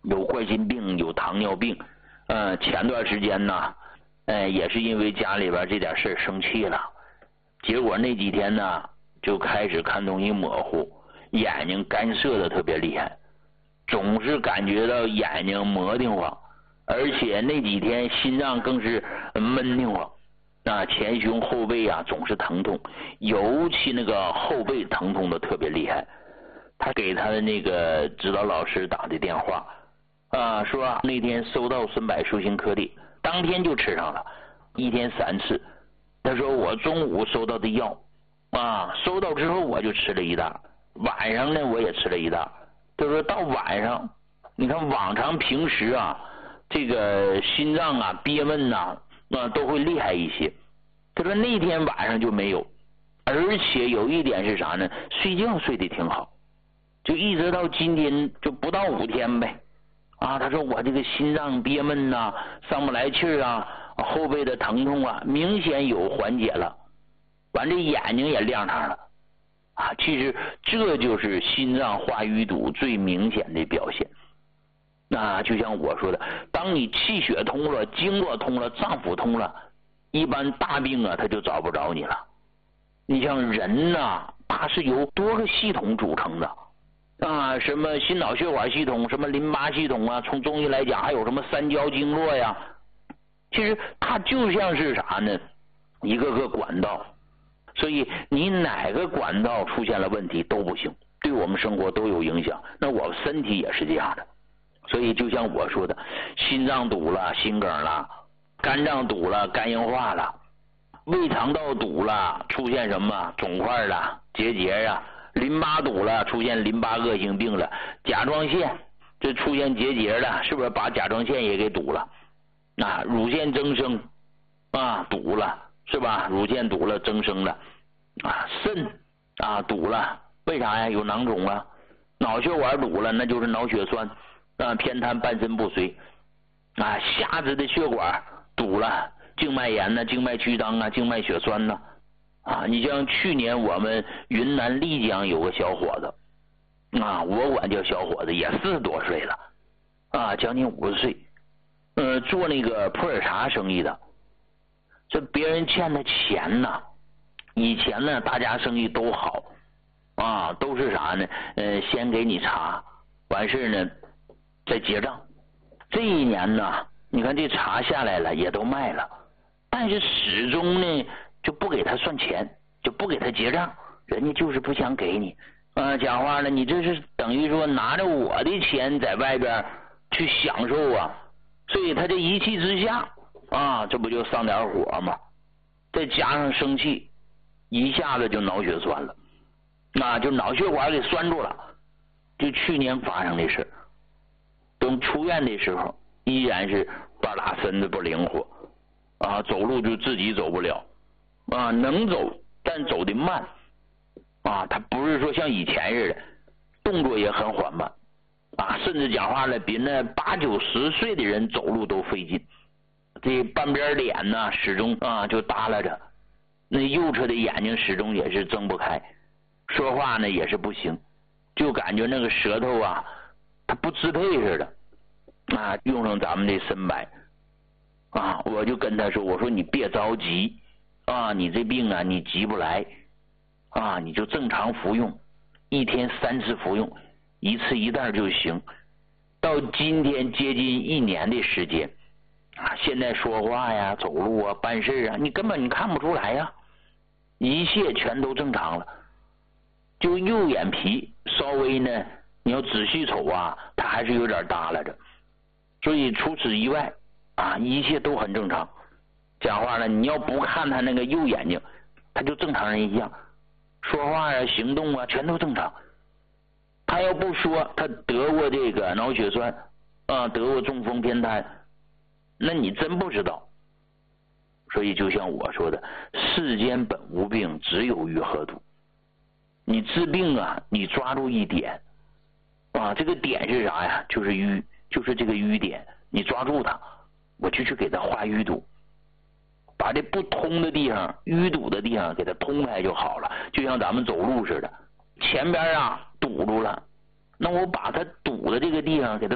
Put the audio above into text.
有冠心病，有糖尿病。前段时间呢，也是因为家里边这点事生气了，结果那几天呢就开始看东西模糊，眼睛干涩的特别厉害，总是感觉到眼睛磨得慌，而且那几天心脏更是闷得慌。前胸后背啊总是疼痛，尤其那个后背疼痛的特别厉害。他给他的那个指导老师打的电话，说那天收到孙柏舒心颗粒，当天就吃上了，1天3次。他说我中午收到的药，收到之后我就吃了1袋，晚上呢我也吃了1袋。他说到晚上，你看往常平时啊，这个心脏啊憋闷都会厉害一些。他说那天晚上就没有，而且有一点是啥呢？睡觉睡得挺好，就一直到今天就不到5天呗。他说我这个心脏憋闷上不来气儿后背的疼痛明显有缓解了，完这眼睛也亮堂了。其实这就是心脏化淤堵最明显的表现。就像我说的，当你气血通了，经络通了，脏腑通了，一般大病他就找不着你了。你像人它是由多个系统组成的什么心脑血管系统，什么淋巴系统从中医来讲还有什么三焦经络呀，其实它就像是啥呢？一个个管道，所以你哪个管道出现了问题都不行，对我们生活都有影响。那我身体也是这样的，所以就像我说的，心脏堵了，心梗了，肝脏堵了，肝硬化了，胃肠道堵了，出现什么肿块了，结节淋巴堵了，出现淋巴恶性病了，甲状腺这出现结节了，是不是把甲状腺也给堵了？乳腺增生堵了，是吧？乳腺堵了，增生了。肾堵了，为啥呀？有囊肿了。脑血管堵了，那就是脑血栓偏瘫半身不遂。下肢的血管堵了，静脉炎静脉曲张静脉血栓你像去年我们云南丽江有个小伙子我管叫小伙子，也40多岁了将近50岁，做那个普洱茶生意的。这别人欠他钱以前呢大家生意都好都是啥呢？先给你茶，完事呢再结账。这一年呢，你看这茶下来了，也都卖了，但是始终呢就不给他算钱，就不给他结账，人家就是不想给你讲话呢，你这是等于说拿着我的钱在外边去享受所以他这一气之下这不就上点火吗？再加上生气，一下子就脑血栓了就脑血管给栓住了。就去年发生的事，等出院的时候依然是半拉身子不灵活走路就自己走不了能走但走得慢他不是说像以前似的动作也很缓慢甚至讲话了比那80、90岁的人走路都费劲。这半边脸始终就耷拉着，那右侧的眼睛始终也是睁不开，说话呢也是不行，就感觉那个舌头它不支配似的用上咱们的参柏我就跟他说，我说你别着急你这病你急不来你就正常服用，1天3次服用，1次1袋就行。到今天接近1年的时间现在说话走路办事你根本你看不出来一切全都正常了。就右眼皮稍微呢，你要仔细瞅它还是有点耷拉着，所以除此以外一切都很正常。讲话呢，你要不看他那个右眼睛，他就正常人一样，说话行动全都正常。他要不说他得过这个脑血栓得过中风偏瘫，那你真不知道。所以就像我说的，世间本无病，只有愈合毒。你治病你抓住一点这个点是啥呀？就是瘀，就是这个瘀点，你抓住它，我就去给它化淤堵，把这不通的地方、淤堵的地方给它通开就好了。就像咱们走路似的，前边堵住了，那我把它堵的这个地方给它